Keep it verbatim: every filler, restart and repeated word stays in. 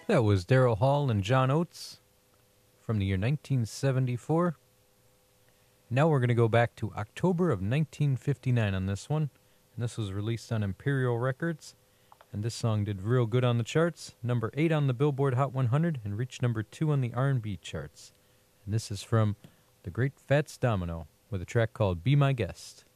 That was Daryl Hall and John Oates from the year nineteen seventy-four. Now we're going to go back to October of nineteen fifty-nine on this one. And this was released on Imperial Records. And this song did real good on the charts. Number eight on the Billboard Hot one hundred and reached number two on the R and B charts. And this is from the Great Fats Domino with a track called Be My Guest.